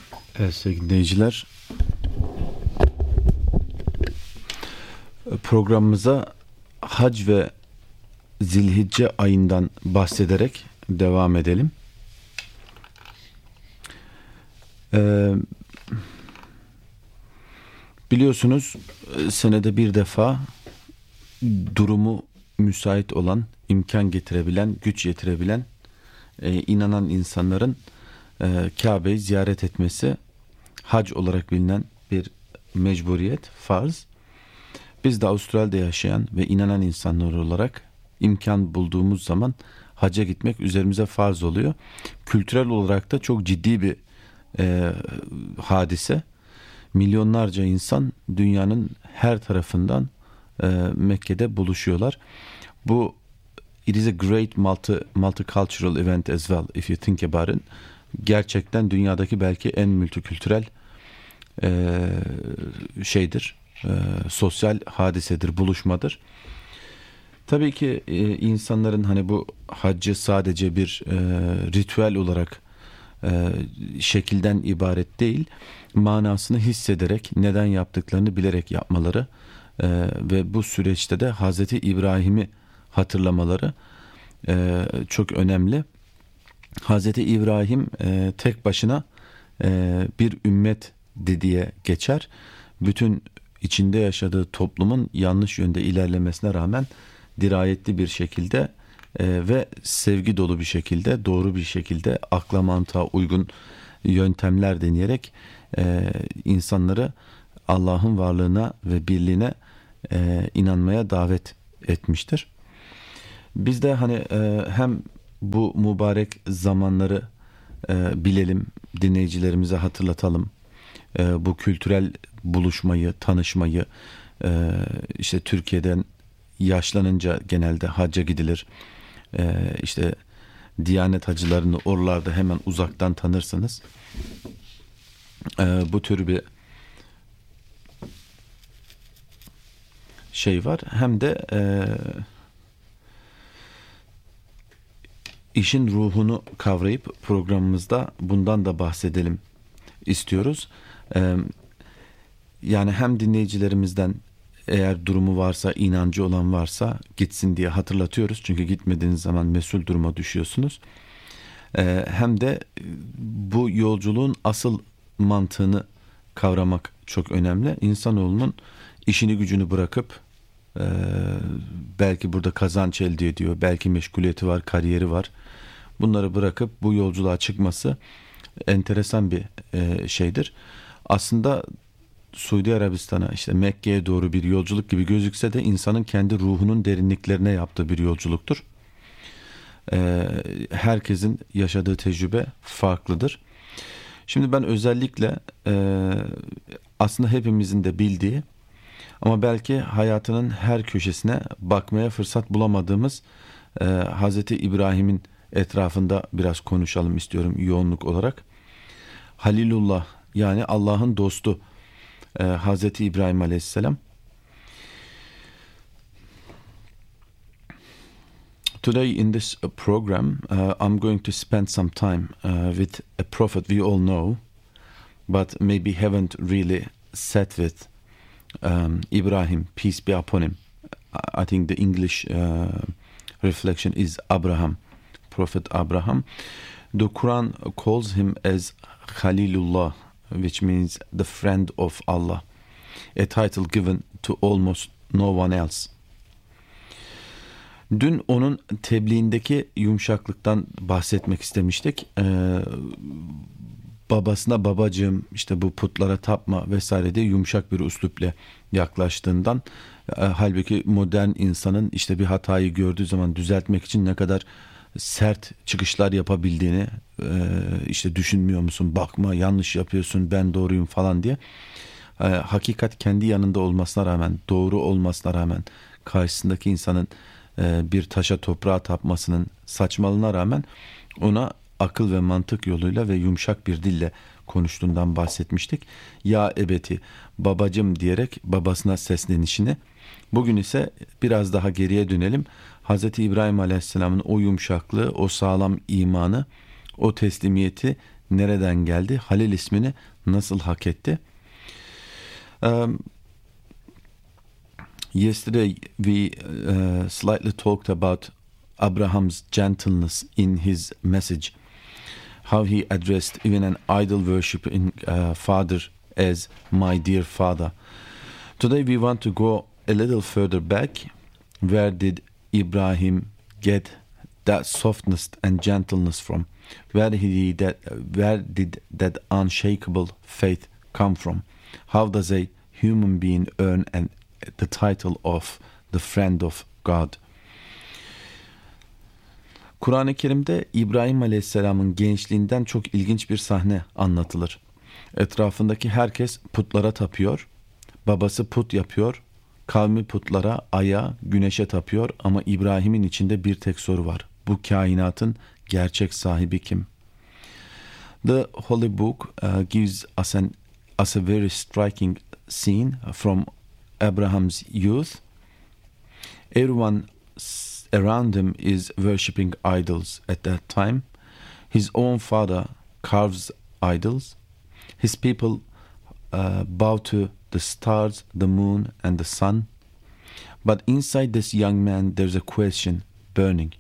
Evet sevgili dinleyiciler, programımıza Hac ve Zilhicce ayından bahsederek devam edelim. Biliyorsunuz senede bir defa durumu müsait olan, imkan getirebilen, güç yetirebilen, inanan insanların Kabe'yi ziyaret etmesi hac olarak bilinen bir mecburiyet, farz. Biz de Avustralya'da yaşayan ve inanan insanlar olarak imkan bulduğumuz zaman hacca gitmek üzerimize farz oluyor. Kültürel olarak da çok ciddi bir hadise. Milyonlarca insan dünyanın her tarafından Mekke'de buluşuyorlar. Bu it is a great multicultural event as well if you think about it. Gerçekten dünyadaki belki en multikültürel sosyal hadisedir, buluşmadır. Tabii ki insanların hani bu haccı sadece bir ritüel olarak şekilden ibaret değil, manasını hissederek, neden yaptıklarını bilerek yapmaları ve bu süreçte de Hazreti İbrahim'i hatırlamaları çok önemli. Hazreti İbrahim tek başına bir ümmet diye geçer. Bütün içinde yaşadığı toplumun yanlış yönde ilerlemesine rağmen dirayetli bir şekilde ve sevgi dolu bir şekilde, doğru bir şekilde akla mantığa uygun yöntemler deneyerek insanları Allah'ın varlığına ve birliğine inanmaya davet etmiştir. Biz de hani hem bu mübarek zamanları bilelim, dinleyicilerimize hatırlatalım. Bu kültürel buluşmayı, tanışmayı, işte Türkiye'den yaşlanınca genelde hacca gidilir. İşte Diyanet hacılarını oralarda hemen uzaktan tanırsınız. Bu tür bir şey var. Hem de işin ruhunu kavrayıp programımızda bundan da bahsedelim istiyoruz. Yani hem dinleyicilerimizden eğer durumu varsa, inancı olan varsa gitsin diye hatırlatıyoruz. Çünkü gitmediğiniz zaman mesul duruma düşüyorsunuz. Hem de bu yolculuğun asıl mantığını kavramak çok önemli. İnsanoğlunun işini gücünü bırakıp belki burada kazanç elde ediyor, belki meşguliyeti var, kariyeri var. Bunları bırakıp bu yolculuğa çıkması enteresan bir şeydir. Aslında Suudi Arabistan'a, işte Mekke'ye doğru bir yolculuk gibi gözükse de insanın kendi ruhunun derinliklerine yaptığı bir yolculuktur. Herkesin yaşadığı tecrübe farklıdır. Şimdi ben özellikle aslında hepimizin de bildiği ama belki hayatının her köşesine bakmaya fırsat bulamadığımız Hazreti İbrahim'in etrafında biraz konuşalım istiyorum yoğunluk olarak. Halilullah, yani Allah'ın dostu Hazreti İbrahim Aleyhisselam. Today in this program, I'm going to spend some time with a prophet we all know, but maybe haven't really sat with Ibrahim, peace be upon him. I think the English reflection is Abraham, Prophet Abraham. The Quran calls him as Khalilullah, which means the friend of Allah, a title given to almost no one else. Dün onun tebliğindeki yumuşaklıktan bahsetmek istemiştik. Babasına babacığım, işte bu putlara tapma vesaire diye yumuşak bir üslupla yaklaştığından, halbuki modern insanın işte bir hatayı gördüğü zaman düzeltmek için ne kadar sert çıkışlar yapabildiğini, işte düşünmüyor musun, bakma yanlış yapıyorsun, ben doğruyum falan diye. Hakikat kendi yanında olmasına rağmen, doğru olmasına rağmen, karşısındaki insanın bir taşa toprağa tapmasının saçmalığına rağmen ona akıl ve mantık yoluyla ve yumuşak bir dille konuştuğundan bahsetmiştik. Ya ebeti, babacım diyerek babasına seslenişini. Bugün ise biraz daha geriye dönelim. Hazreti İbrahim Aleyhisselam'ın o yumuşaklığı, o sağlam imanı, o teslimiyeti nereden geldi? Halil ismini nasıl hak etti? Yesterday we slightly talked about Abraham's gentleness in his message, how he addressed even an idol worshiping father as my dear father. Today we want to go a little further back. Where did Ibrahim get that softness and gentleness from? Where did that unshakable faith come from? How does a human being earn the title of the friend of God? Kur'an-ı Kerim'de İbrahim Aleyhisselam'ın gençliğinden çok ilginç bir sahne anlatılır. Etrafındaki herkes putlara tapıyor. Babası put yapıyor. Kavmi putlara, aya, güneşe tapıyor ama İbrahim'in içinde bir tek soru var. Bu kainatın gerçek sahibi kim? The Holy Book gives us a very striking scene from Abraham's youth. Everyone around him is worshipping idols at that time. His own father carves idols. His people bow to the stars, the moon, and the sun. But inside this young man, there's a question burning.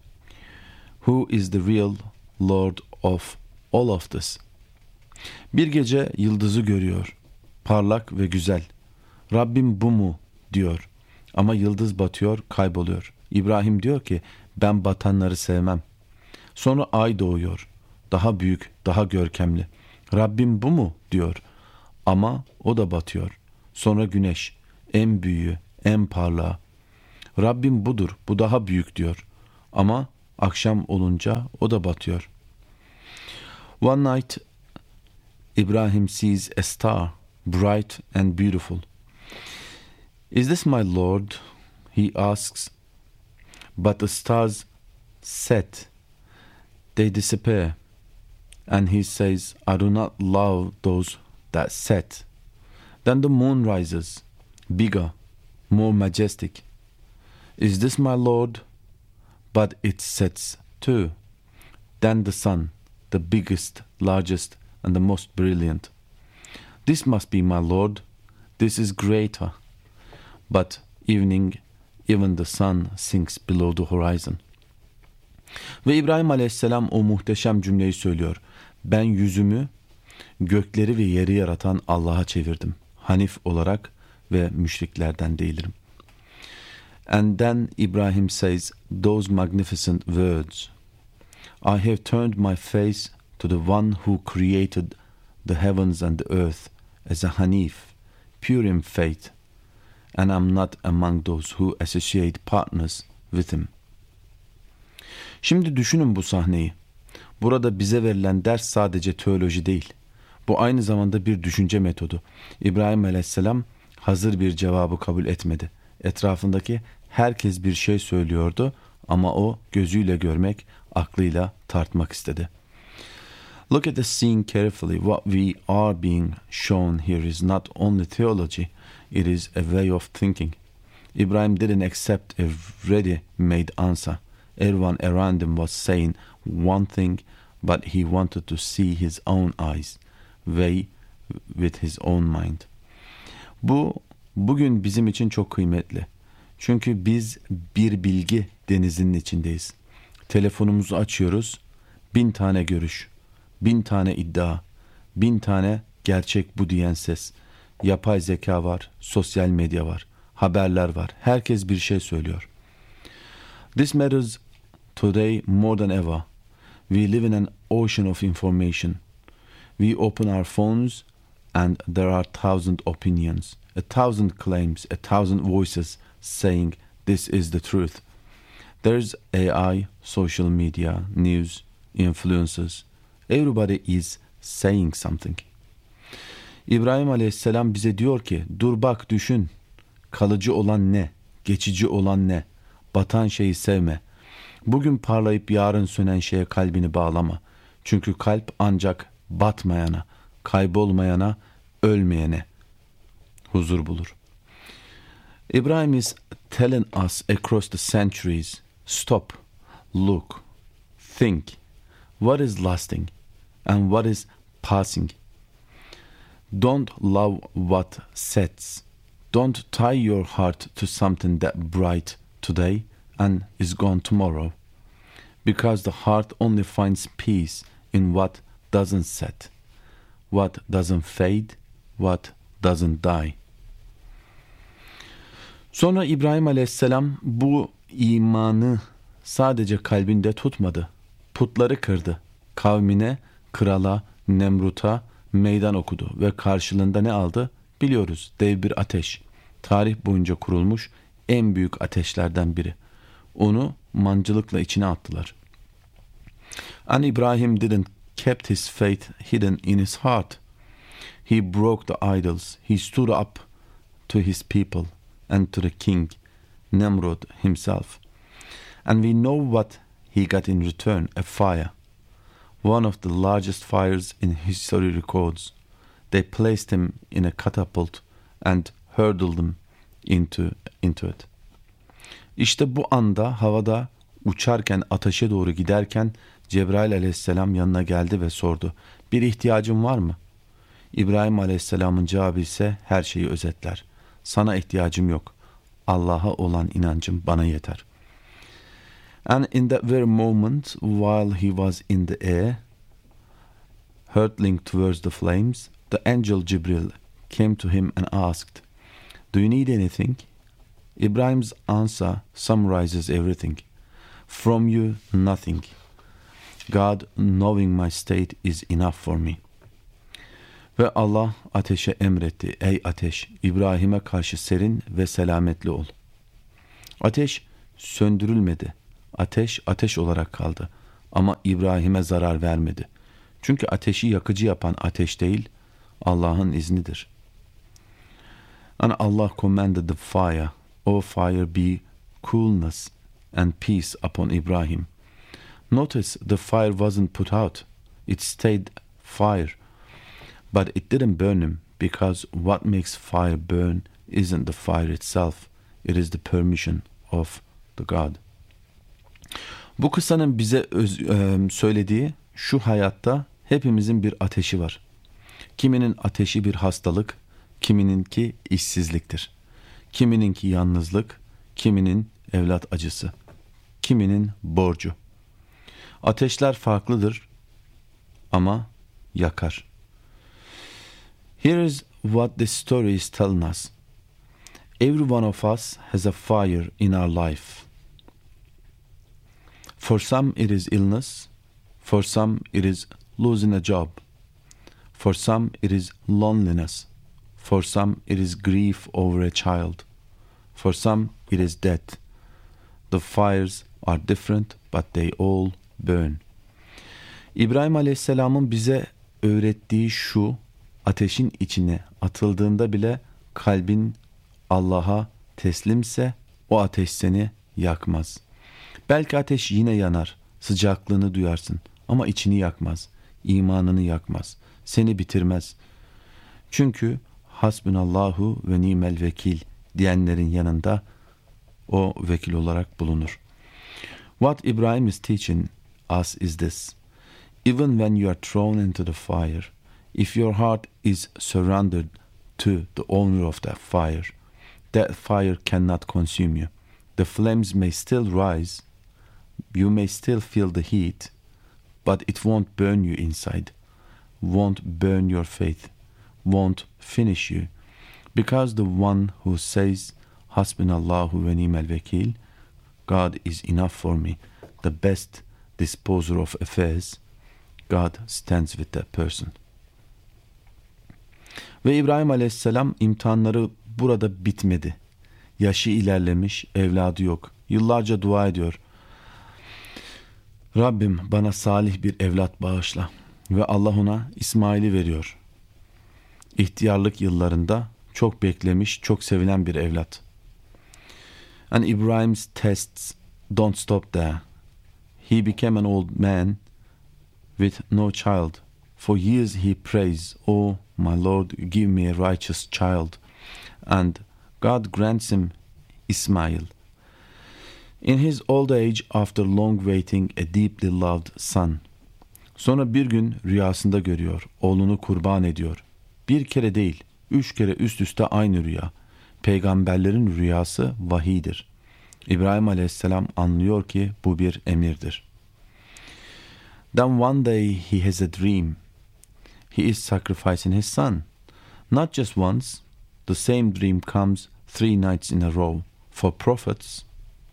Who is the real Lord of all of this? Bir gece yıldızı görüyor. Parlak ve güzel. Rabbim bu mu diyor. Ama yıldız batıyor, kayboluyor. İbrahim diyor ki ben batanları sevmem. Sonra ay doğuyor. Daha büyük, daha görkemli. Rabbim bu mu diyor. Ama o da batıyor. Sonra güneş, en büyüğü, en parlağı. Rabbim budur, bu daha büyük diyor. Ama akşam olunca o da batıyor. One night, Ibrahim sees a star, bright and beautiful. Is this my Lord? He asks. But the stars set. They disappear. And he says, I do not love those that set. Then the moon rises, bigger, more majestic. Is this my Lord? But it sets too. Then the sun, the biggest, largest, and the most brilliant. This must be my Lord. This is greater. But evening, even the sun sinks below the horizon. Ve İbrahim Aleyhisselam o muhteşem cümleyi söylüyor. Ben yüzümü gökleri ve yeri yaratan Allah'a çevirdim. Hanif olarak ve müşriklerden değilim. And then Ibrahim says those magnificent words. I have turned my face to the one who created the heavens and the earth as a Hanif, pure in faith, and I'm not among those who associate partners with him. Şimdi düşünün bu sahneyi. Burada bize verilen ders sadece teoloji değil. Bu aynı zamanda bir düşünce metodu. İbrahim Aleyhisselam hazır bir cevabı kabul etmedi. Etrafındaki herkes bir şey söylüyordu ama o gözüyle görmek, aklıyla tartmak istedi. Look at the scene carefully. What we are being shown here is not only theology, it is a way of thinking. Ibrahim didn't accept a ready-made answer. Everyone around him was saying one thing, but he wanted to see his own eyes, weigh with his own mind. Bugün bizim için çok kıymetli. Çünkü biz bir bilgi denizinin içindeyiz. Telefonumuzu açıyoruz, 1000 tane görüş, 1000 tane iddia, 1000 tane gerçek bu diyen ses. Yapay zeka var, sosyal medya var, haberler var. Herkes bir şey söylüyor. This matters today more than ever. We live in an ocean of information. We open our phones and there are 1,000 opinions, 1,000 claims, 1,000 voices saying this is the truth. There's AI, social media, news, influencers. Everybody is saying something. İbrahim Aleyhisselam bize diyor ki, dur bak düşün. Kalıcı olan ne? Geçici olan ne? Batan şeyi sevme. Bugün parlayıp yarın sönen şeye kalbini bağlama. Çünkü kalp ancak batmayana, kaybolmayana, ölmeyene huzur bulur. Ibrahim is telling us across the centuries, stop, look, think. What is lasting? and what is passing. Don't love what sets. Don't tie your heart to something that bright today and is gone tomorrow, because the heart only finds peace in what doesn't set, what doesn't fade, what doesn't die. Sonra İbrahim Aleyhisselam bu imanı sadece kalbinde tutmadı. Putları kırdı. Kavmine, krala, Nemrut'a meydan okudu ve karşılığında ne aldı? Biliyoruz, dev bir ateş. Tarih boyunca kurulmuş en büyük ateşlerden biri. Onu mancılıkla içine attılar. And Ibrahim didn't kept his faith hidden in his heart. He broke the idols. He stood up to his people and to the king, Nimrod himself. And we know what he got in return, a fire. One of the largest fires in history records. They placed him in a catapult and hurled him into it. İşte bu anda havada uçarken, ateşe doğru giderken Cebrail aleyhisselam yanına geldi ve sordu. Bir ihtiyacın var mı? İbrahim aleyhisselamın cevabı ise her şeyi özetler. Sana ihtiyacım yok. Allah'a olan inancım bana yeter. And in that very moment, while he was in the air, hurtling towards the flames, the angel Jibril came to him and asked, "Do you need anything?" Ibrahim's answer summarizes everything. From you, nothing. God, knowing my state, is enough for me. Ve Allah ateşe emretti. Ey ateş, İbrahim'e karşı serin ve selametli ol. Ateş söndürülmedi. Ateş olarak kaldı. Ama İbrahim'e zarar vermedi. Çünkü ateşi yakıcı yapan ateş değil, Allah'ın iznidir. And Allah commanded the fire, O fire, be coolness and peace upon Ibrahim. Notice the fire wasn't put out. It stayed fire. But it didn't burn him, because what makes fire burn isn't the fire itself. It is the permission of the God. Bu kıssanın bize söylediği şu hayatta hepimizin bir ateşi var. Kiminin ateşi bir hastalık, kimininki işsizliktir. Kimininki yalnızlık, kiminin evlat acısı, kiminin borcu. Ateşler farklıdır ama yakar. Here is what this story is telling us. Every one of us has a fire in our life. For some it is illness, for some it is losing a job, for some it is loneliness, for some it is grief over a child, for some it is death. The fires are different, but they all burn. İbrahim Aleyhisselam'ın bize öğrettiği şu: ateşin içine atıldığında bile kalbin Allah'a teslimse o ateş seni yakmaz. Belki ateş yine yanar, sıcaklığını duyarsın ama içini yakmaz, imanını yakmaz, seni bitirmez. Çünkü hasbunallahu ve nimel vekil diyenlerin yanında o vekil olarak bulunur. What Ibrahim is teaching us is this: even when you are thrown into the fire, if your heart is surrendered to the owner of that fire cannot consume you. The flames may still rise, you may still feel the heat, but it won't burn you inside, won't burn your faith, won't finish you, because the one who says, Hasbunallahu ve ni'mel vekil, God is enough for me, the best disposer of affairs, God stands with that person. Ve İbrahim Aleyhisselam imtihanları burada bitmedi. Yaşı ilerlemiş, evladı yok. Yıllarca dua ediyor. Rabbim bana salih bir evlat bağışla. Ve Allah ona İsmail'i veriyor. İhtiyarlık yıllarında çok beklemiş, çok sevilen bir evlat. And Ibrahim's tests don't stop there. He became an old man with no child. For years he prays, "Oh, my Lord, give me a righteous child." And God grants him Ismail. In his old age, after long waiting, a deeply loved son. Sonra bir gün rüyasında görüyor, oğlunu kurban ediyor. Bir kere değil, 3 kere üst üste aynı rüya. Peygamberlerin rüyası vahiydir. İbrahim Aleyhisselam anlıyor ki bu bir emirdir. Then one day he has a dream. He is sacrificing his son. Not just once, the same dream comes 3 nights in a row. For prophets,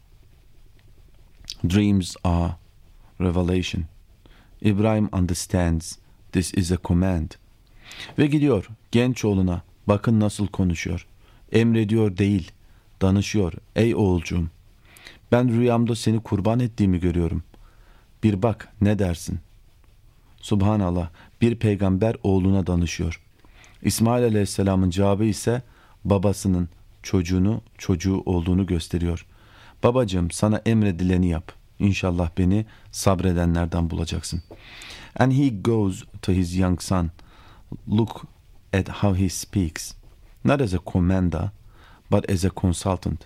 dreams are revelation. İbrahim understands this is a command. Ve gidiyor genç oğluna, bakın nasıl konuşuyor. Emrediyor değil, danışıyor. Ey oğulcuğum, ben rüyamda seni kurban ettiğimi görüyorum. Bir bak, ne dersin? Subhanallah, bir peygamber oğluna danışıyor. İsmail Aleyhisselam'ın cevabı ise babasının çocuğu olduğunu gösteriyor. Babacığım, sana emredileni yap. İnşallah beni sabredenlerden bulacaksın. And he goes to his young son. Look at how he speaks. Not as a commander, but as a consultant.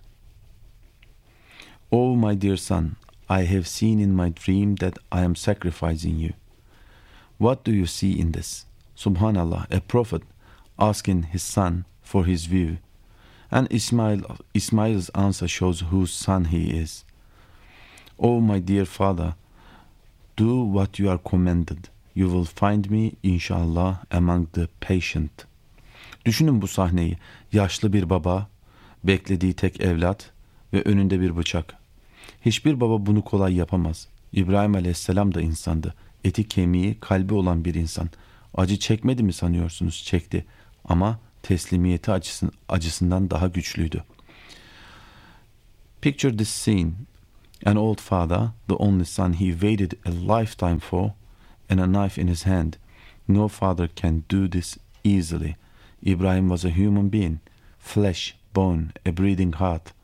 Oh, my dear son, I have seen in my dream that I am sacrificing you. What do you see in this? Subhanallah, a prophet asking his son for his view. And Ismail's answer shows whose son he is. Oh, my dear father, do what you are commanded. You will find me, inshallah, among the patient. Düşünün bu sahneyi. Yaşlı bir baba, beklediği tek evlat ve önünde bir bıçak. Hiçbir baba bunu kolay yapamaz. İbrahim Aleyhisselam da insandı. Eti kemiği, kalbi olan bir insan. Acı çekmedi mi sanıyorsunuz? Çekti. Ama teslimiyeti acısından daha güçlüydü. Picture this scene. An old father, the only son he waited a lifetime for, and a knife in his hand. No father can do this easily. Ibrahim was a human being, flesh, bone, a beating heart.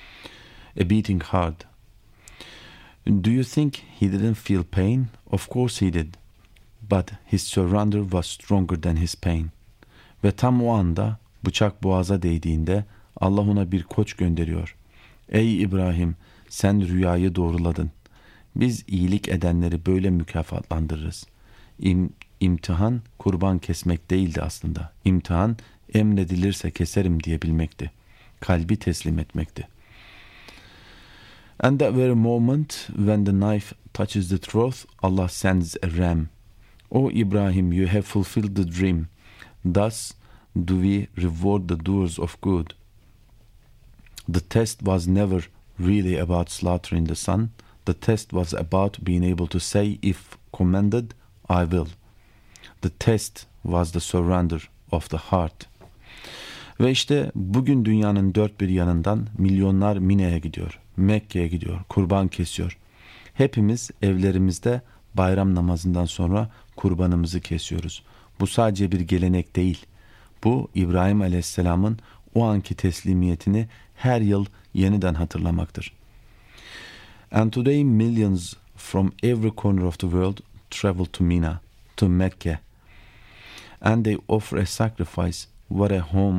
Do you think he didn't feel pain? Of course he did. But his surrender was stronger than his pain. Ve tam o anda bıçak boğaza değdiğinde Allah ona bir koç gönderiyor. Ey İbrahim, sen rüyayı doğruladın. Biz iyilik edenleri böyle mükafatlandırırız. İmtihan kurban kesmek değildi aslında. İmtihan emredilirse keserim diyebilmekti. Kalbi teslim etmekti. And that very moment when the knife touches the throat, Allah sends a ram. O Ibrahim, you have fulfilled the dream. Thus do we reward the doers of good. The test was never really about slaughtering the son. The test was about being able to say, if commanded, I will. The test was the surrender of the heart. Ve işte bugün dünyanın dört bir yanından milyonlar Mine'ye gidiyor, Mekke'ye gidiyor, kurban kesiyor. Hepimiz evlerimizde bayram namazından sonra kurbanımızı kesiyoruz. Bu sadece bir gelenek değil. Bu İbrahim Aleyhisselam'ın o anki teslimiyetini her yıl yeniden hatırlamaktır. And today millions from every corner of the world travel to Mina, to Mecca, and they offer a sacrifice. We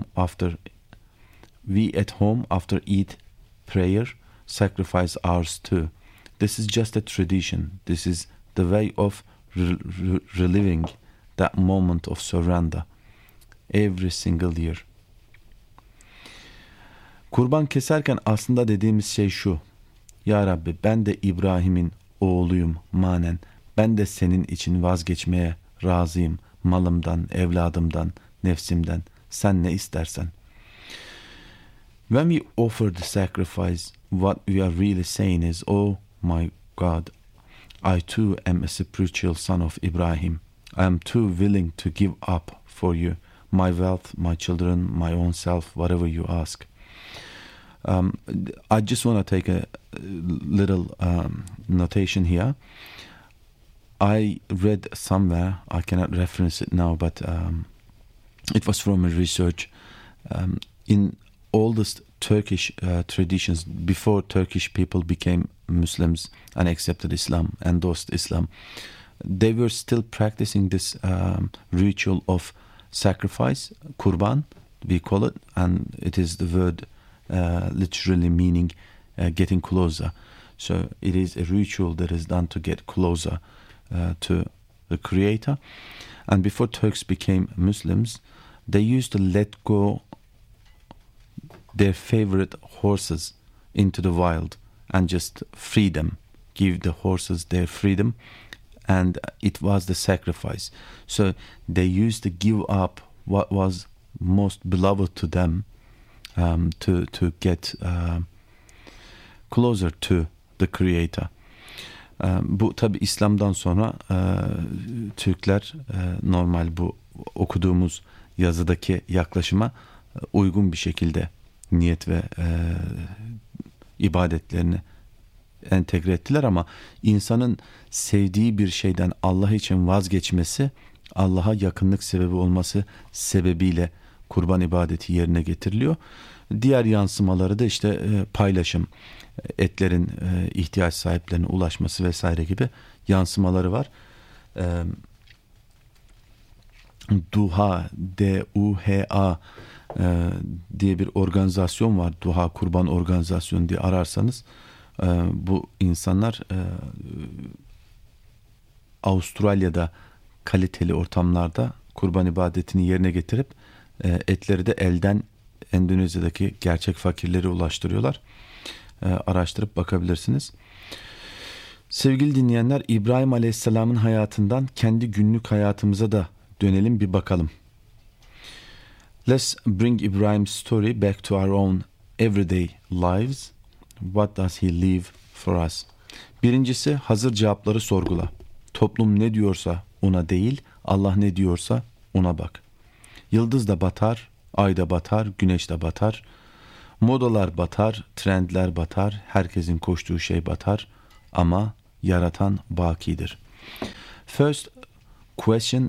at home after Eid prayer sacrifice ours too. This is just a tradition. This is the way of reliving that moment of surrender every single year. Kurban keserken aslında dediğimiz şey şu. Ya Rabbi, ben de İbrahim'in oğluyum manen. Ben de senin için vazgeçmeye razıyım. Malımdan, evladımdan, nefsimden. Sen ne istersen. When we offer the sacrifice, what we are really saying is, oh my God, I too am a spiritual son of Ibrahim. I am too willing to give up for you my wealth, my children, my own self, whatever you ask. I just want to take a little notation here. I read somewhere, I cannot reference it now, but it was from a research in oldest Turkish traditions, before Turkish people became Muslims and accepted Islam, endorsed Islam, they were still practicing this ritual of sacrifice, kurban, we call it, and it is the word literally meaning getting closer. So it is a ritual that is done to get closer to the Creator. And before Turks became Muslims, they used to let go their favorite horses into the wild and just free them, give the horses their freedom, and it was the sacrifice. So they used to give up what was most beloved to them, to get closer to the Creator. Bu tabi İslam'dan sonra Türkler normal bu okuduğumuz yazıdaki yaklaşıma uygun bir şekilde niyet ve ibadetlerini entegre ettiler, ama insanın sevdiği bir şeyden Allah için vazgeçmesi, Allah'a yakınlık sebebi olması sebebiyle kurban ibadeti yerine getiriliyor. Diğer yansımaları da işte paylaşım, etlerin ihtiyaç sahiplerine ulaşması vesaire gibi yansımaları var. Duha, D-U-H-A diye bir organizasyon var. Duha Kurban Organizasyonu diye ararsanız bu insanlar Avustralya'da kaliteli ortamlarda kurban ibadetini yerine getirip etleri de elden Endonezya'daki gerçek fakirlere ulaştırıyorlar. Araştırıp bakabilirsiniz. Sevgili dinleyenler, İbrahim Aleyhisselam'ın hayatından kendi günlük hayatımıza da dönelim, bir bakalım. Let's bring Ibrahim's story back to our own everyday lives. What does he leave for us? Birincisi, hazır cevapları sorgula. Toplum ne diyorsa ona değil, Allah ne diyorsa ona bak. Yıldız da batar, ay da batar, güneş de batar. Modalar batar, trendler batar, herkesin koştuğu şey batar. Ama yaratan bakidir. First question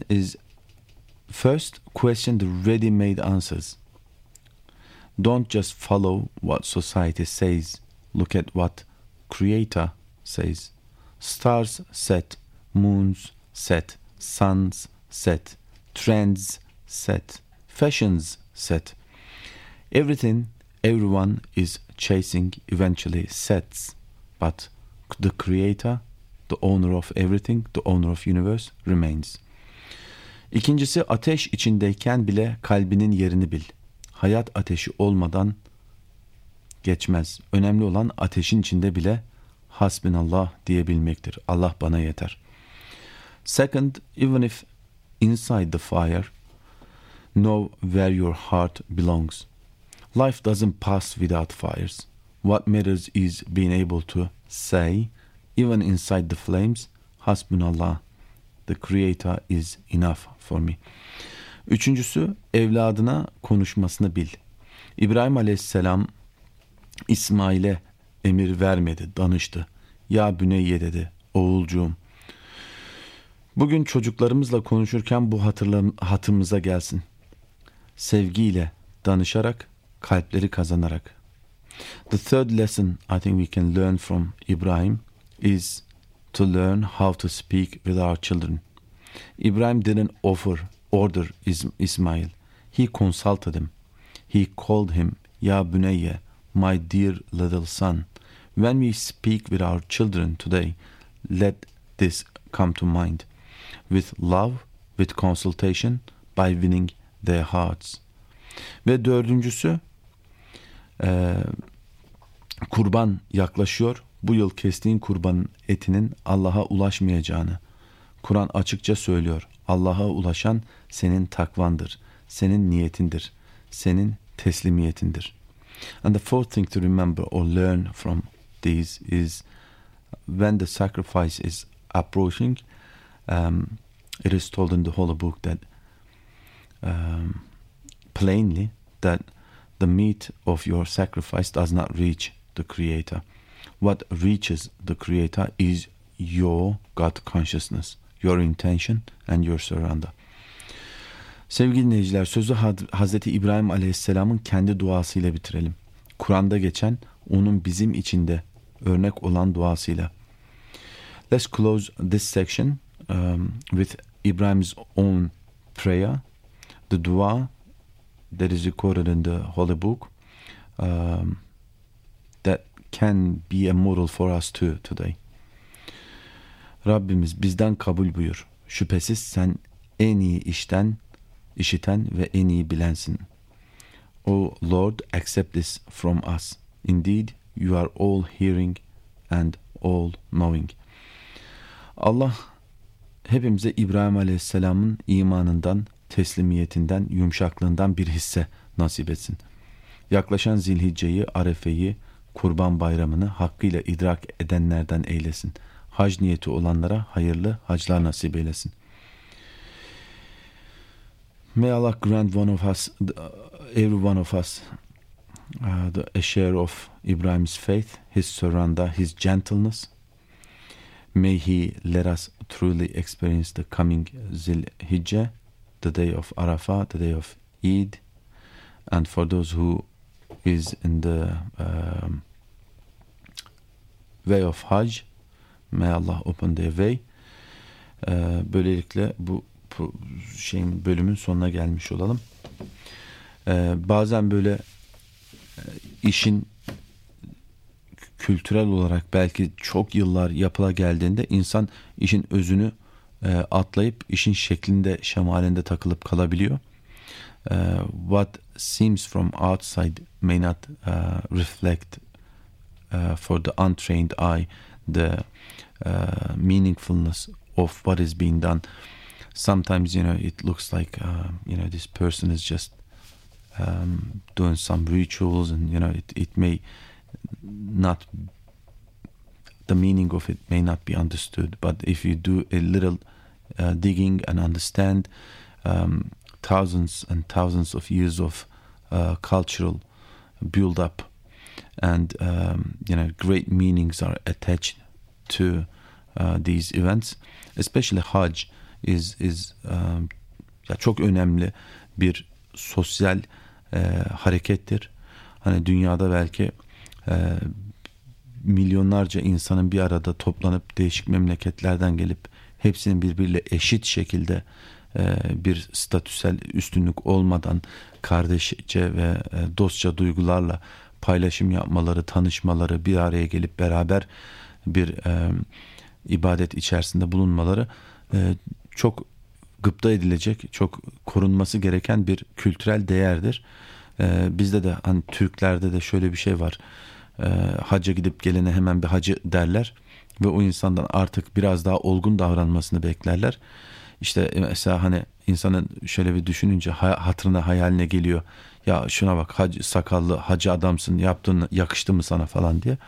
the ready-made answers. Don't just follow what society says. Look at what Creator says. Stars set, moons set, suns set, trends set, fashions set. Everything everyone is chasing eventually sets, but the Creator, the owner of everything, the owner of universe remains. İkincisi, ateş içindeyken bile kalbinin yerini bil. Hayat ateşi olmadan geçmez. Önemli olan ateşin içinde bile Hasbinallah diyebilmektir. Allah bana yeter. Second, even if inside the fire, know where your heart belongs. Life doesn't pass without fires. What matters is being able to say, even inside the flames, Hasbunallah, the Creator is enough for me. Üçüncüsü, evladına konuşmasını bil. İbrahim Aleyhisselam İsmail'e emir vermedi, danıştı. Ya Büneyye dedi, oğulcuğum. Bugün çocuklarımızla konuşurken bu hatırımıza gelsin. Sevgiyle, danışarak, kalpleri kazanarak. The third lesson I think we can learn from Ibrahim is to learn how to speak with our children. Ibrahim didn't order Ismail. He consulted him. He called him, Ya Bunayya, my dear little son. When we speak with our children today, let this come to mind. With love, with consultation, by winning their hearts. Ve dördüncüsü, kurban yaklaşıyor. Bu yıl kestiğin kurbanın etinin Allah'a ulaşmayacağını Kur'an açıkça söylüyor. Allah'a ulaşan senin takvandır, senin niyetindir, senin teslimiyetindir. And the fourth thing to remember or learn from these is when the sacrifice is approaching, it is told in the Holy Book that plainly that the meat of your sacrifice does not reach the Creator. What reaches the Creator is your God consciousness, your intention and your surrender. Sevgili dinleyiciler, sözü Hazreti İbrahim Aleyhisselam'ın kendi duasıyla bitirelim. Kur'an'da geçen, onun bizim içinde örnek olan duasıyla. Let's close this section with Ibrahim's own prayer, the dua that is recorded in the Holy Book, that can be a model for us too today. Rabbimiz bizden kabul buyur. Şüphesiz sen en iyi işiten ve en iyi bilensin. O Lord, accept this from us. Indeed, you are all hearing and all knowing. Allah hepimize İbrahim Aleyhisselam'ın imanından, teslimiyetinden, yumuşaklığından bir hisse nasip etsin. Yaklaşan Zilhicce'yi, Arefe'yi, Kurban Bayramı'nı hakkıyla idrak edenlerden eylesin. Hac niyeti olanlara hayırlı haclar nasip eylesin. May Allah grant one of us, every one of us, a share of Ibrahim's faith, his surrender, his gentleness. May he let us truly experience the coming Zil-Hijjah, the day of Arafah, the day of Eid, and for those who is in the way of Hajj, may Allah open their way. Böylelikle bu bölümün sonuna gelmiş olalım. Bazen böyle işin kültürel olarak belki çok yıllar yapıla geldiğinde insan işin özünü atlayıp işin şeklinde, şemalinde takılıp kalabiliyor. What seems from outside may not reflect for the untrained eye the meaningfulness of what is being done. Sometimes, it looks like, this person is just doing some rituals, and, it may not, the meaning of it may not be understood. But if you do a little digging and understand thousands and thousands of years of cultural build-up, and, great meanings are attached to these events, especially Hajj is çok önemli bir sosyal harekettir. Hani dünyada belki milyonlarca insanın bir arada toplanıp değişik memleketlerden gelip hepsinin birbiriyle eşit şekilde bir statüsel üstünlük olmadan kardeşçe ve dostça duygularla paylaşım yapmaları, tanışmaları, bir araya gelip beraber bir ibadet içerisinde bulunmaları çok gıpta edilecek, çok korunması gereken bir kültürel değerdir. Bizde de hani Türklerde de şöyle bir şey var. Hacca gidip gelene hemen bir hacı derler ve o insandan artık biraz daha olgun davranmasını beklerler. İşte mesela hani insanın şöyle bir düşününce hatırına, hayaline geliyor. Ya şuna bak, sakallı hacı adamsın, yaptığın yakıştı mı sana falan diye.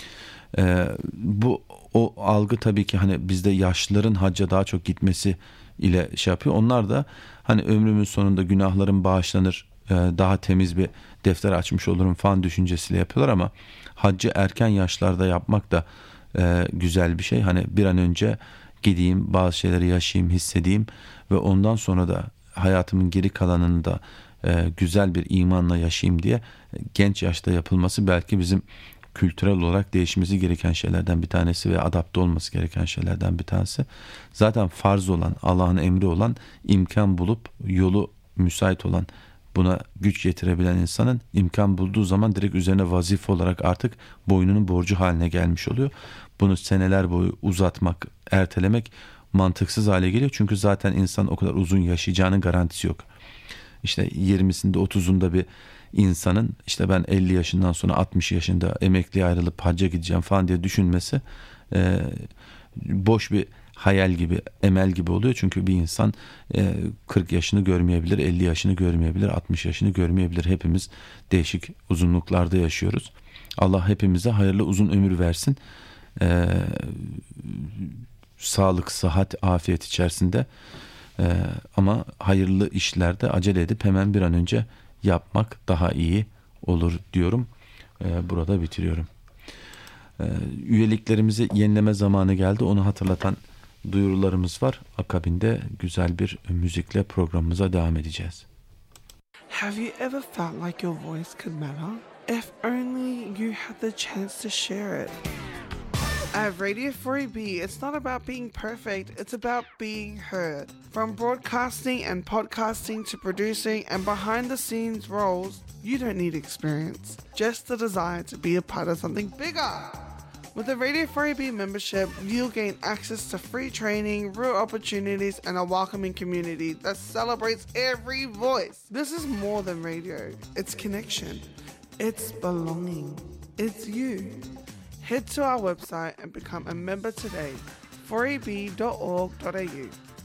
O algı tabii ki hani bizde yaşlıların hacca daha çok gitmesi ile şey yapıyor. Onlar da hani ömrümün sonunda günahlarım bağışlanır, daha temiz bir defter açmış olurum falan düşüncesiyle yapıyorlar, ama haccı erken yaşlarda yapmak da güzel bir şey. Hani bir an önce gideyim, bazı şeyleri yaşayayım, hissedeyim ve ondan sonra da hayatımın geri kalanını da güzel bir imanla yaşayayım diye genç yaşta yapılması belki bizim kültürel olarak değişmesi gereken şeylerden bir tanesi ve adapte olması gereken şeylerden bir tanesi. Zaten farz olan, Allah'ın emri olan, imkan bulup yolu müsait olan, buna güç getirebilen insanın imkan bulduğu zaman direkt üzerine vazife olarak artık boynunun borcu haline gelmiş oluyor. Bunu seneler boyu uzatmak, ertelemek mantıksız hale geliyor. Çünkü zaten insan o kadar uzun yaşayacağının garantisi yok. İşte 20'sinde 30'unda bir insanın işte ben 50 yaşından sonra 60 yaşında emekliye ayrılıp hacca gideceğim falan diye düşünmesi boş bir hayal gibi, emel gibi oluyor. Çünkü bir insan 40 yaşını görmeyebilir, 50 yaşını görmeyebilir, 60 yaşını görmeyebilir. Hepimiz değişik uzunluklarda yaşıyoruz. Allah hepimize hayırlı uzun ömür versin. Sağlık, sıhhat, afiyet içerisinde. Ama hayırlı işlerde acele edip hemen bir an önce yapmak daha iyi olur diyorum. Burada bitiriyorum. Üyeliklerimizi yenileme zamanı geldi. Onu hatırlatan duyurularımız var. Akabinde güzel bir müzikle programımıza devam edeceğiz. Have you ever felt like your voice could matter? If only you had the chance to share it. At Radio 4EB, it's not about being perfect, it's about being heard. From broadcasting and podcasting to producing and behind the scenes roles, you don't need experience, just the desire to be a part of something bigger. With a Radio 4AB membership, you'll gain access to free training, real opportunities, and a welcoming community that celebrates every voice. This is more than radio. It's connection. It's belonging. It's you. Head to our website and become a member today. 4ab.org.au.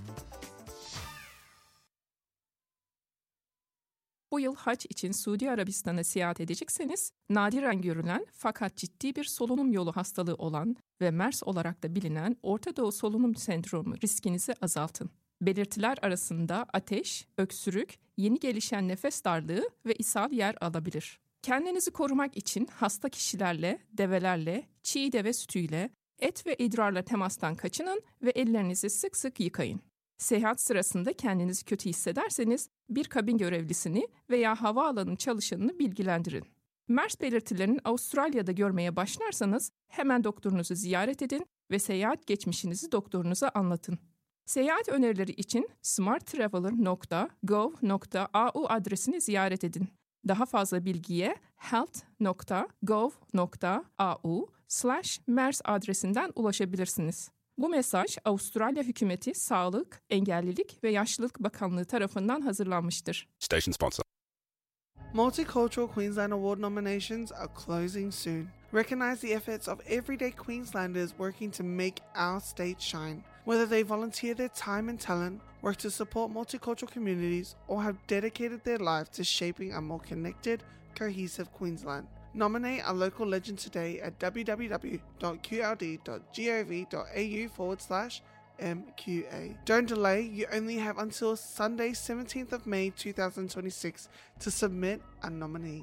Bu yıl hac için Suudi Arabistan'a seyahat edecekseniz, nadiren görülen fakat ciddi bir solunum yolu hastalığı olan ve MERS olarak da bilinen Orta Doğu Solunum Sendromu riskinizi azaltın. Belirtiler arasında ateş, öksürük, yeni gelişen nefes darlığı ve ishal yer alabilir. Kendinizi korumak için hasta kişilerle, develerle, çiğ deve sütüyle, et ve idrarla temastan kaçının ve ellerinizi sık sık yıkayın. Seyahat sırasında kendinizi kötü hissederseniz bir kabin görevlisini veya havaalanı çalışanını bilgilendirin. MERS belirtilerini Avustralya'da görmeye başlarsanız hemen doktorunuzu ziyaret edin ve seyahat geçmişinizi doktorunuza anlatın. Seyahat önerileri için smarttraveler.gov.au adresini ziyaret edin. Daha fazla bilgiye health.gov.au/MERS adresinden ulaşabilirsiniz. Bu mesaj Avustralya Hükümeti Sağlık, Engellilik ve Yaşlılık Bakanlığı tarafından hazırlanmıştır. Station sponsor. Multicultural Queensland Award nominations are closing soon. Recognize the efforts of everyday Queenslanders working to make our state shine. Whether they volunteer their time and talent, work to support multicultural communities, or have dedicated their life to shaping a more connected, cohesive Queensland. Nominate a local legend today at www.qld.gov.au/MQA. Don't delay, you only have until Sunday 17th of May 2026 to submit a nominee.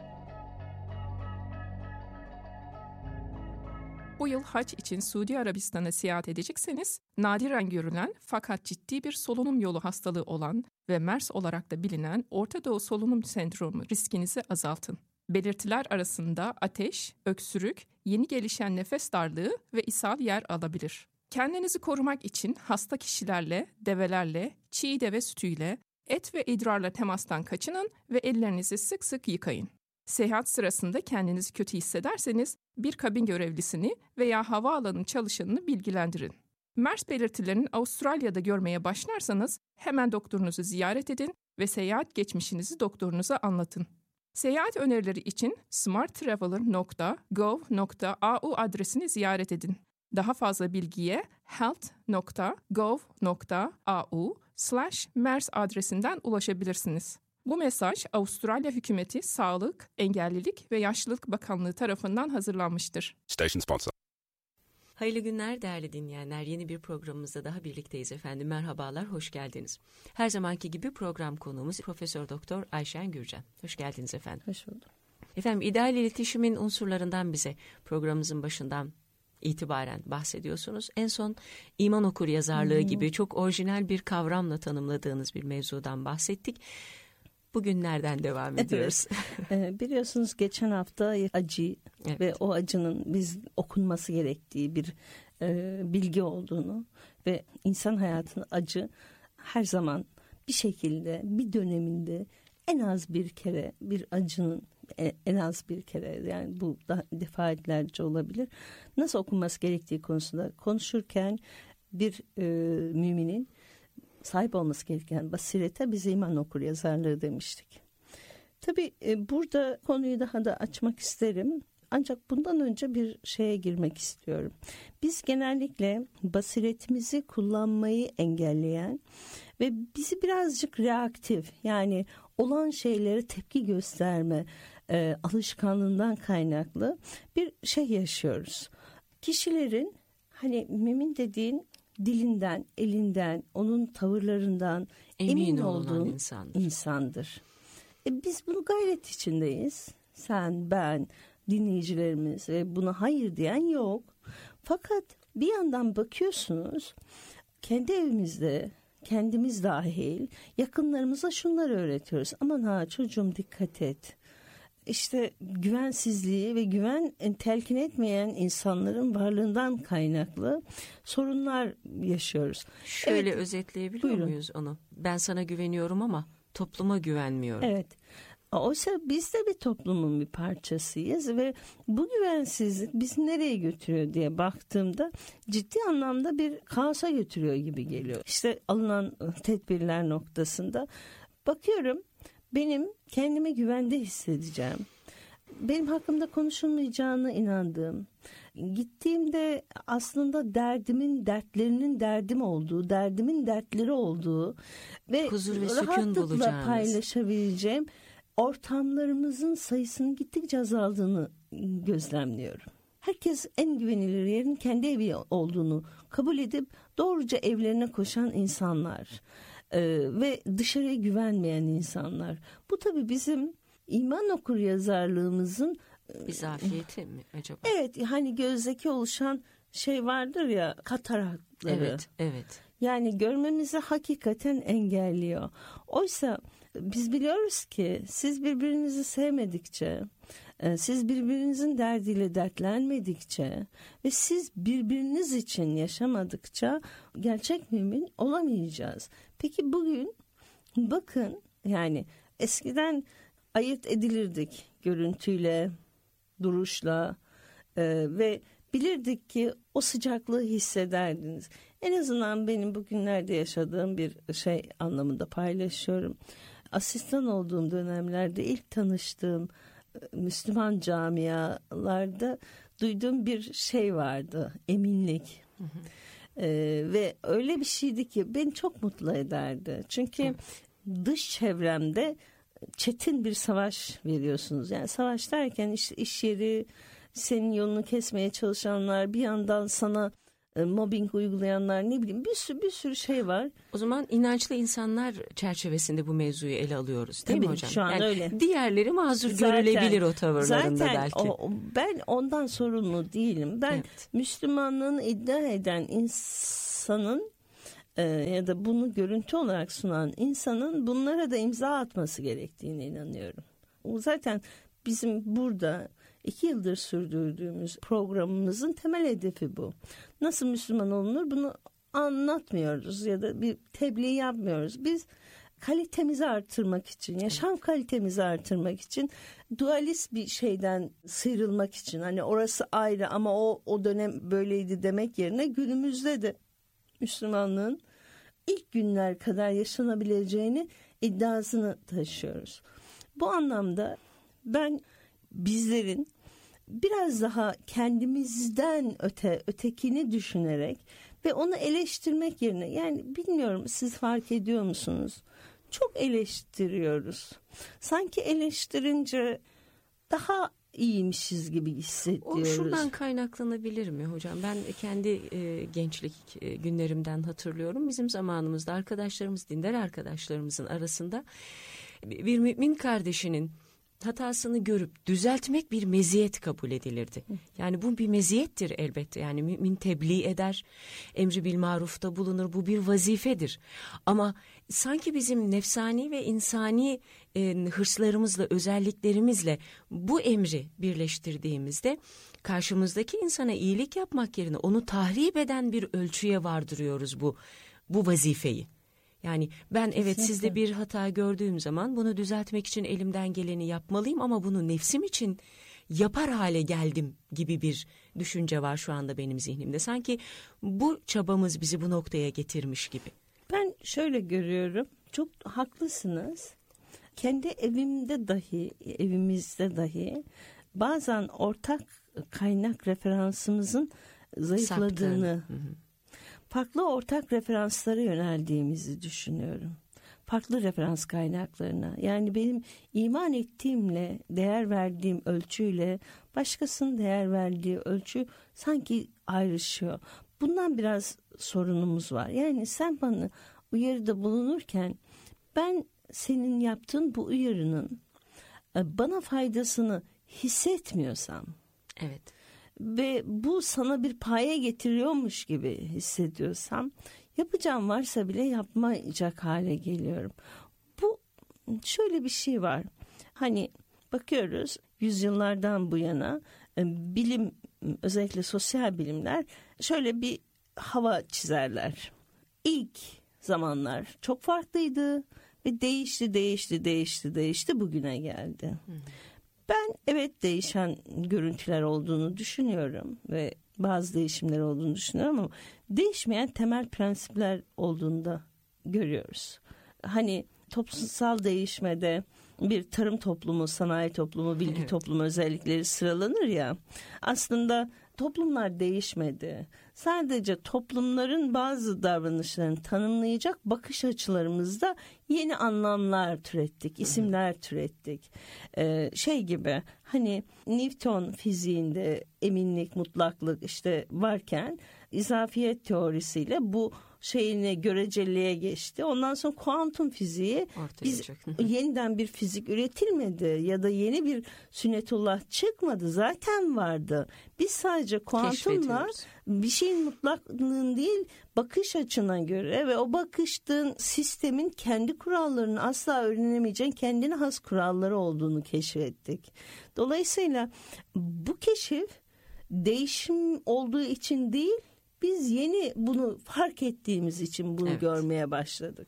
Bu yıl hac için Suudi Arabistan'a seyahat edecekseniz, nadiren görülen fakat ciddi bir solunum yolu hastalığı olan ve MERS olarak da bilinen Orta Doğu Solunum Sendromu riskinizi azaltın. Belirtiler arasında ateş, öksürük, yeni gelişen nefes darlığı ve ishal yer alabilir. Kendinizi korumak için hasta kişilerle, develerle, çiğ deve sütüyle, et ve idrarla temastan kaçının ve ellerinizi sık sık yıkayın. Seyahat sırasında kendinizi kötü hissederseniz bir kabin görevlisini veya havaalanı çalışanını bilgilendirin. MERS belirtilerini Avustralya'da görmeye başlarsanız hemen doktorunuzu ziyaret edin ve seyahat geçmişinizi doktorunuza anlatın. Seyahat önerileri için smarttraveler.gov.au adresini ziyaret edin. Daha fazla bilgiye health.gov.au/MERS adresinden ulaşabilirsiniz. Bu mesaj Avustralya Hükümeti Sağlık, Engellilik ve Yaşlılık Bakanlığı tarafından hazırlanmıştır. Station sponsor. Hayırlı günler değerli dinleyenler. Yeni bir programımızda daha birlikteyiz efendim. Merhabalar, hoş geldiniz. Her zamanki gibi program konuğumuz Profesör Doktor Ayşen Gürcan. Hoş geldiniz efendim. Hoş bulduk. Efendim, ideal iletişimin unsurlarından bize programımızın başından itibaren bahsediyorsunuz. En son iman okuryazarlığı gibi çok orijinal bir kavramla tanımladığınız bir mevzudan bahsettik. Bugünlerden devam ediyoruz. Biliyorsunuz geçen hafta acı ve o acının biz okunması gerektiği bir bilgi olduğunu ve insan hayatının acı her zaman bir şekilde bir döneminde en az bir kere bir acının en az bir kere, yani bu da defaatlerce olabilir, nasıl okunması gerektiği konusunda konuşurken bir müminin sahip olması gereken basirete biz iman okuryazarlığı demiştik. Tabii burada konuyu daha da açmak isterim. Ancak bundan önce bir şeye girmek istiyorum. Biz genellikle basiretimizi kullanmayı engelleyen ve bizi birazcık reaktif, yani olan şeylere tepki gösterme alışkanlığından kaynaklı bir şey yaşıyoruz. Kişilerin, hani mümin dediğin, dilinden, elinden, onun tavırlarından emin olduğun insandır. Biz bunu gayret içindeyiz. Sen, ben, dinleyicilerimiz ve buna hayır diyen yok. Fakat bir yandan bakıyorsunuz, kendi evimizde, kendimiz dahil yakınlarımıza şunları öğretiyoruz. Aman ha çocuğum, dikkat et. İşte güvensizliği ve güven telkin etmeyen insanların varlığından kaynaklı sorunlar yaşıyoruz. Şöyle evet, özetleyebiliyor muyuz onu? Ben sana güveniyorum ama topluma güvenmiyorum. Evet. Oysa biz de bir toplumun bir parçasıyız ve bu güvensizlik bizi nereye götürüyor diye baktığımda ciddi anlamda bir kaosa götürüyor gibi geliyor. İşte alınan tedbirler noktasında bakıyorum, benim kendimi güvende hissedeceğim, benim hakkımda konuşulmayacağına inandığım, gittiğimde aslında derdimin dertlerinin derdim olduğu, derdimin dertleri olduğu ve huzur ve rahatlıkla paylaşabileceğim ortamlarımızın sayısının gittikçe azaldığını gözlemliyorum. Herkes en güvenilir yerin kendi evi olduğunu kabul edip doğruca evlerine koşan insanlar ve dışarıya güvenmeyen insanlar. Bu tabii bizim iman okuryazarlığımızın bir zafiyeti mi acaba? Evet, hani gözdeki oluşan şey vardır ya, katarakları. Evet. Yani görmemizi hakikaten engelliyor. Oysa biz biliyoruz ki siz birbirinizi sevmedikçe, siz birbirinizin derdiyle dertlenmedikçe ve siz birbiriniz için yaşamadıkça gerçek mümin olamayacağız. Peki bugün bakın, yani eskiden ayırt edilirdik görüntüyle, duruşla ve bilirdik ki o sıcaklığı hissederdiniz. En azından benim bugünlerde yaşadığım bir şey anlamında paylaşıyorum. Asistan olduğum dönemlerde ilk tanıştığım Müslüman camialarda duyduğum bir şey vardı, eminlik. Hı hı. Ve öyle bir şeydi ki beni çok mutlu ederdi. Çünkü dış çevremde çetin bir savaş veriyorsunuz. Yani savaş derken işte iş yeri, senin yolunu kesmeye çalışanlar, bir yandan sana mobbing uygulayanlar, ne bileyim bir sürü şey var. O zaman inançlı insanlar çerçevesinde bu mevzuyu ele alıyoruz değil mi hocam? Şu an yani öyle. Diğerleri mazur görülebilir o tavırlarında belki. Ben ondan sorumlu değilim. Ben Müslümanlığını iddia eden insanın ya da bunu görüntü olarak sunan insanın bunlara da imza atması gerektiğine inanıyorum. O zaten bizim burada 2 yıldır sürdürdüğümüz programımızın temel hedefi bu. Nasıl Müslüman olunur bunu anlatmıyoruz ya da bir tebliğ yapmıyoruz. Biz kalitemizi artırmak için, yaşam kalitemizi artırmak için, dualist bir şeyden sıyrılmak için, hani orası ayrı ama o dönem böyleydi demek yerine günümüzde de Müslümanlığın ilk günler kadar yaşanabileceğini iddiasını taşıyoruz. Bu anlamda ben bizlerin biraz daha kendimizden ötekini düşünerek ve onu eleştirmek yerine, yani bilmiyorum siz fark ediyor musunuz? Çok eleştiriyoruz. Sanki eleştirince daha iyiymişiz gibi hissediyoruz. O şuradan kaynaklanabilir mi hocam? Ben kendi gençlik günlerimden hatırlıyorum. Bizim zamanımızda arkadaşlarımız, dindar arkadaşlarımızın arasında bir mümin kardeşinin hatasını görüp düzeltmek bir meziyet kabul edilirdi. Yani bu bir meziyettir elbette. Yani mümin tebliğ eder, emri bil marufta bulunur. Bu bir vazifedir. Ama sanki bizim nefsani ve insani hırslarımızla, özelliklerimizle bu emri birleştirdiğimizde karşımızdaki insana iyilik yapmak yerine onu tahrip eden bir ölçüye vardırıyoruz bu vazifeyi. Yani ben Kesinlikle. Sizde bir hata gördüğüm zaman bunu düzeltmek için elimden geleni yapmalıyım ama bunu nefsim için yapar hale geldim gibi bir düşünce var şu anda benim zihnimde. Sanki bu çabamız bizi bu noktaya getirmiş gibi. Ben şöyle görüyorum, çok haklısınız. Kendi evimizde dahi bazen ortak kaynak referansımızın zayıfladığını, farklı ortak referanslara yöneldiğimizi düşünüyorum. Farklı referans kaynaklarına. Yani benim iman ettiğimle, değer verdiğim ölçüyle başkasının değer verdiği ölçü sanki ayrışıyor. Bundan biraz sorunumuz var. Yani sen bana uyarıda bulunurken ben senin yaptığın bu uyarının bana faydasını hissetmiyorsam, evet, ve bu sana bir paye getiriyormuş gibi hissediyorsam, yapacağım varsa bile yapmayacak hale geliyorum. Bu şöyle bir şey var. Hani bakıyoruz yüzyıllardan bu yana bilim, özellikle sosyal bilimler şöyle bir hava çizerler. İlk zamanlar çok farklıydı. ve değişti bugüne geldi. Ben evet değişen görüntüler olduğunu düşünüyorum ve bazı değişimler olduğunu düşünüyorum ama değişmeyen temel prensipler olduğunu da görüyoruz. Hani toplumsal değişmede bir tarım toplumu, sanayi toplumu, bilgi toplumu özellikleri sıralanır ya. Aslında toplumlar değişmedi. Sadece toplumların bazı davranışlarını tanımlayacak bakış açılarımızda yeni anlamlar türettik, isimler türettik. Şey gibi hani Newton fiziğinde eminlik, mutlaklık işte varken izafiyet teorisiyle bu şeyine göreceliliğe geçti. Ondan sonra kuantum fiziği yeniden bir fizik üretilmedi ya da yeni bir sünnetullah çıkmadı. Zaten vardı. Biz sadece kuantumla bir şeyin mutlaklığın değil bakış açına göre ve o bakıştığın sistemin kendi kurallarını asla öğrenemeyeceğin kendine has kuralları olduğunu keşfettik. Dolayısıyla bu keşif değişim olduğu için değil, biz yeni bunu fark ettiğimiz için bunu görmeye başladık.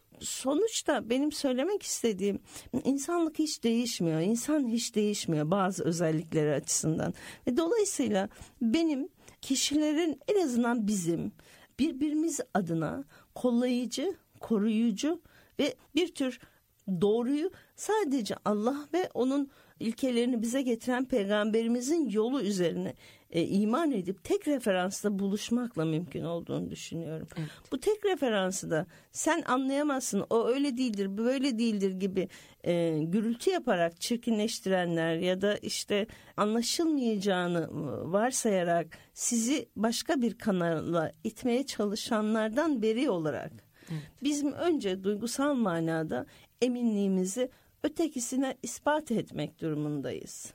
Sonuçta benim söylemek istediğim insanlık hiç değişmiyor. İnsan hiç değişmiyor bazı özellikleri açısından. Ve dolayısıyla benim kişilerin en azından bizim birbirimiz adına kollayıcı, koruyucu ve bir tür doğruyu sadece Allah ve onun ilkelerini bize getiren peygamberimizin yolu üzerine iman edip tek referansla buluşmakla mümkün olduğunu düşünüyorum. Evet. Bu tek referansı da sen anlayamazsın, o öyle değildir, böyle değildir gibi gürültü yaparak çirkinleştirenler ya da işte anlaşılmayacağını varsayarak sizi başka bir kanala itmeye çalışanlardan beri olarak bizim önce duygusal manada eminliğimizi ötekisine ispat etmek durumundayız.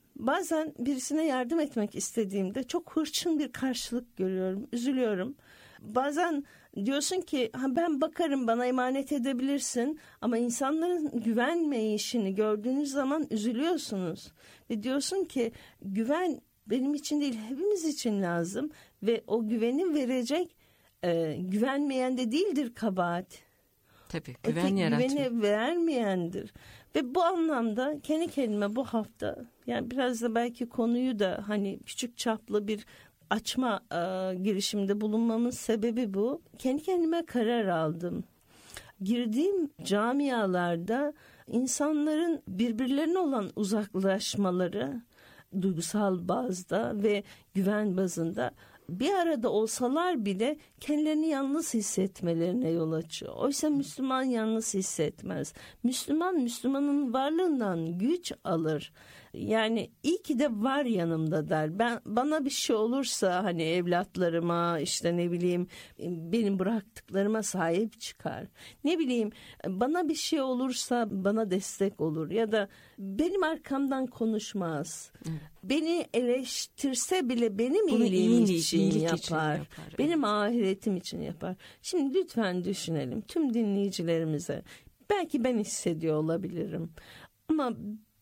Bazen birisine yardım etmek istediğimde çok hırçın bir karşılık görüyorum, üzülüyorum. Bazen diyorsun ki ben bakarım, bana emanet edebilirsin, ama insanların güvenmeyişini gördüğünüz zaman üzülüyorsunuz. Ve diyorsun ki güven benim için değil hepimiz için lazım ve o güveni verecek güvenmeyen de değildir kabahat. Tabii güveni vermeyendir. Ve bu anlamda kendi kendime bu hafta yani biraz da belki konuyu da hani küçük çaplı bir açma girişimde bulunmamın sebebi bu. Kendi kendime karar aldım. Girdiğim camialarda insanların birbirlerine olan uzaklaşmaları duygusal bazda ve güven bazında bir arada olsalar bile kendilerini yalnız hissetmelerine yol açıyor. Oysa Müslüman yalnız hissetmez. Müslümanın varlığından güç alır. Yani iyi ki de var yanımda der. Bana bir şey olursa hani evlatlarıma işte ne bileyim benim bıraktıklarıma sahip çıkar. Ne bileyim bana bir şey olursa bana destek olur ya da benim arkamdan konuşmaz. Beni eleştirse bile benim iyiliğim için yapar. Benim ahiretim için yapar. Şimdi lütfen düşünelim tüm dinleyicilerimize. Belki ben hissediyor olabilirim. Ama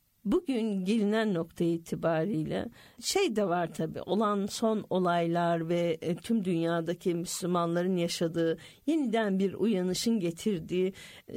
bugün gelinen nokta itibariyle şey de var tabii, olan son olaylar ve tüm dünyadaki Müslümanların yaşadığı yeniden bir uyanışın getirdiği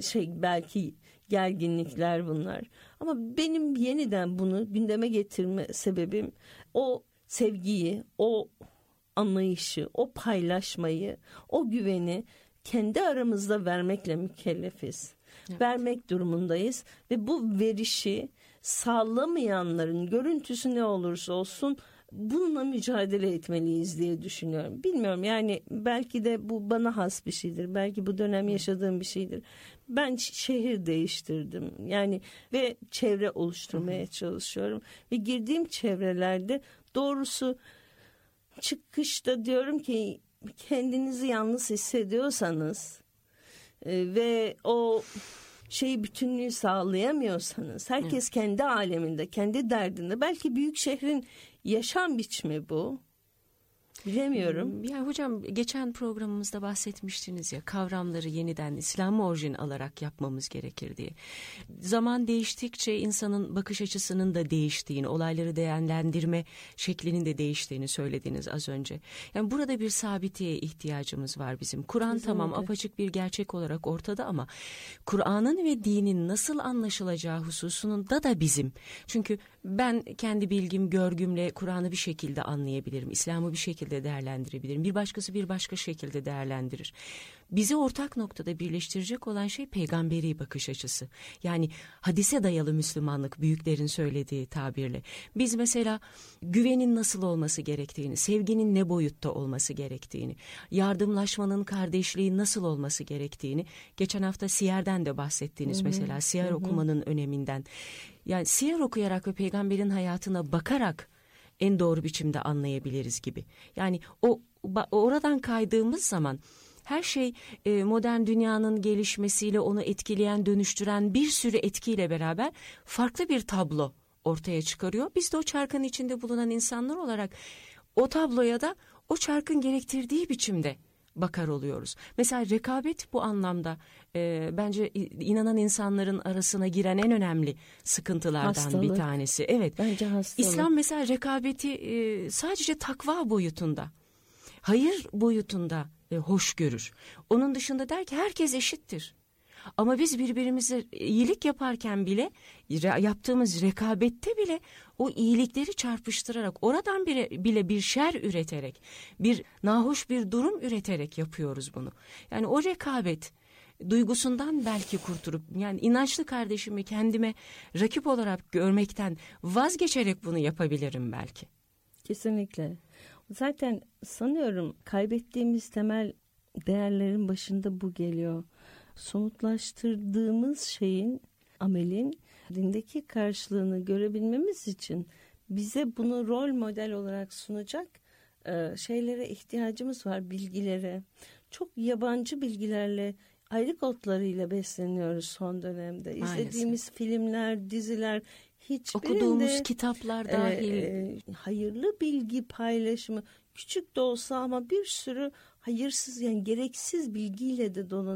belki gerginlikler bunlar. Ama benim yeniden bunu gündeme getirme sebebim o sevgiyi, o anlayışı, o paylaşmayı, o güveni kendi aramızda vermekle mükellefiz. Evet. Vermek durumundayız ve bu verişi sağlamayanların görüntüsü ne olursa olsun bununla mücadele etmeliyiz diye düşünüyorum. Bilmiyorum yani belki de bu bana has bir şeydir. Belki bu dönem yaşadığım bir şeydir. Ben şehir değiştirdim yani ve çevre oluşturmaya çalışıyorum. Ve girdiğim çevrelerde doğrusu çıkışta diyorum ki kendinizi yalnız hissediyorsanız ve o bütünlüğü sağlayamıyorsanız herkes kendi aleminde, kendi derdinde, belki büyük şehrin yaşam biçimi bu. Bilemiyorum. Yani hocam geçen programımızda bahsetmiştiniz ya, kavramları yeniden İslam'ı orijin alarak yapmamız gerekir diye. Zaman değiştikçe insanın bakış açısının da değiştiğini, olayları değerlendirme şeklinin de değiştiğini söylediniz az önce. Yani burada bir sabiteye ihtiyacımız var bizim. Kur'an tamam apaçık bir gerçek olarak ortada ama Kur'an'ın ve dinin nasıl anlaşılacağı hususunda da bizim. Çünkü ben kendi bilgim, görgümle Kur'an'ı bir şekilde anlayabilirim. İslam'ı bir şekilde değerlendirebilirim. Bir başkası bir başka şekilde değerlendirir. Bizi ortak noktada birleştirecek olan şey peygamberi bakış açısı. Yani hadise dayalı Müslümanlık, büyüklerin söylediği tabirle. Biz mesela güvenin nasıl olması gerektiğini, sevginin ne boyutta olması gerektiğini, yardımlaşmanın, kardeşliğin nasıl olması gerektiğini, geçen hafta Siyer'den de bahsettiniz mesela, Siyer okumanın öneminden. Yani Siyer okuyarak ve peygamberin hayatına bakarak en doğru biçimde anlayabiliriz gibi. Yani oradan kaydığımız zaman her şey modern dünyanın gelişmesiyle onu etkileyen, dönüştüren bir sürü etkiyle beraber farklı bir tablo ortaya çıkarıyor. Biz de o çarkın içinde bulunan insanlar olarak o tabloya da o çarkın gerektirdiği biçimde bakar oluyoruz. Mesela rekabet bu anlamda bence inanan insanların arasına giren en önemli sıkıntılardan bir tanesi. Evet. Bence hastalık. İslam mesela rekabeti sadece takva boyutunda, hayır boyutunda hoş görür. Onun dışında der ki herkes eşittir. Ama biz birbirimize iyilik yaparken bile, yaptığımız rekabette bile o iyilikleri çarpıştırarak, oradan bile bir şer üreterek, bir nahoş bir durum üreterek yapıyoruz bunu. Yani o rekabet duygusundan belki kurtulup, yani inançlı kardeşimi kendime rakip olarak görmekten vazgeçerek bunu yapabilirim belki. Kesinlikle. Zaten sanıyorum kaybettiğimiz temel değerlerin başında bu geliyor. Somutlaştırdığımız şeyin, amelin dindeki karşılığını görebilmemiz için bize bunu rol model olarak sunacak şeylere ihtiyacımız var, bilgilere. Çok yabancı bilgilerle, ayrık otlarıyla besleniyoruz son dönemde. Maalesef. İzlediğimiz filmler, diziler, hiçbirinde okuduğumuz kitaplar dahil hayırlı bilgi paylaşımı, küçük de olsa ama bir sürü hayırsız, yani gereksiz bilgiyle de donanıyor.